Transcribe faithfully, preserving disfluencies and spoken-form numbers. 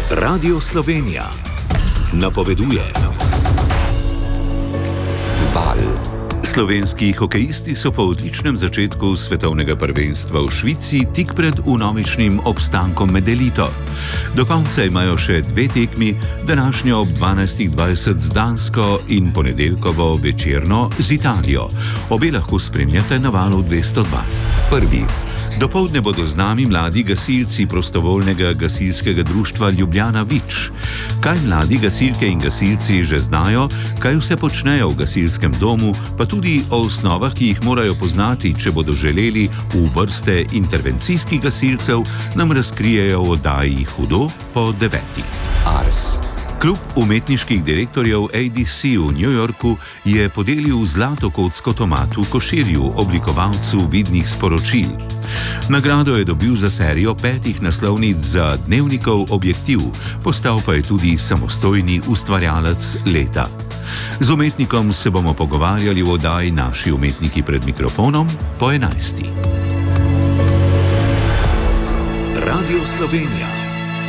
Radio Slovenija napoveduje. Val. Slovenski hokejisti so po odličnem začetku svetovnega prvenstva v Švici tik pred vnovičnim obstankom med elito. Do konca imajo še dve tekmi, današnjo ob dvanajstih dvajset z Dansko in ponedeljkovo večerno z Italijo. Obe lahko spremljate na Valu dvesto dva. Prvi. Dopoldne bodo z nami mladi gasilci prostovoljnega gasilskega društva Ljubljana Vič. Kaj mladi gasilke in gasilci že znajo, kaj vse počnejo v gasilskem domu, pa tudi o osnovah, ki jih morajo poznati, če bodo želeli v vrste intervencijskih gasilcev, nam razkrijejo v oddaji Hudo po deveti. Ars. Klub umetniških direktorjev A D C v New Yorku je podelil zlato kocko Tomatu Koširju, oblikovalcu vidnih sporočil. Nagrado je dobil za serijo petih naslovnic za Dnevnikov Objektiv, postal pa je tudi samostojni ustvarjalec leta. Z umetnikom se bomo pogovarjali v oddaji Naši umetniki pred mikrofonom po enajsti. Radio Slovenija.